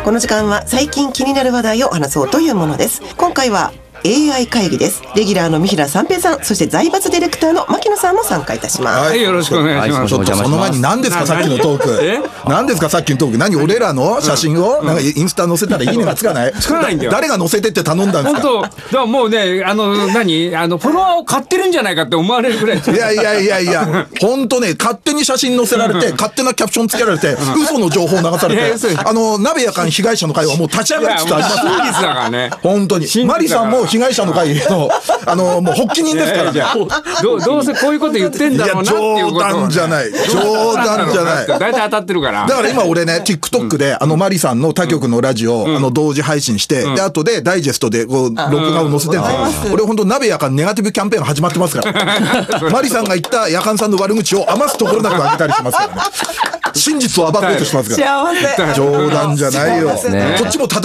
この時間は最近気になる話題を話そうというものです。今回はAI 会議です。レギュラーの三平三平さん、そして財閥ディレクターの牧野さんも参加いたします。 はい、よろしくお願いします。 ちょっとその前に何ですかさっきのトーク。何ですかさっきのトーク。何俺らの写真をなんかインスタ載せたらいいねがつかない。 つかないんだよ。 誰が載せてって頼んだんですか。 本当。だからもうねフォロワーを買ってるんじゃないかって思われるぐらい。 いや本当ね勝手に写真載せられて勝手なキャプションつけられて嘘の情報流されて鍋やかん被害者の会はもう立ち上がりつつあります。 真実だからね。 本当にマリさんも被害者の会のもう発起人ですからね。 どうせこういうこと言ってんだろうなっていうこと。 冗談じゃない。 大体当たってるから。 だから今俺ね TikTok でマリさんの他局のラジオ同時配信してで後でダイジェストでこう録画を載せてるんですよ。俺本当鍋やかんネガティブキャンペーン始まってますからマリさんが言ったやかんさんの悪口を余すところなく上げたりしますからね。真実を暴こうとしますから。 幸せ。 冗談じゃないよ。こっちも